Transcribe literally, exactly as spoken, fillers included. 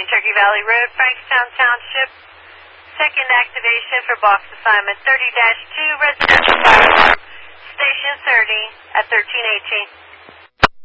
Union Turkey Valley Road, Frankstown Township. Second activation for box assignment thirty dash two, residential fire alarm, station thirty at thirteen eighteen.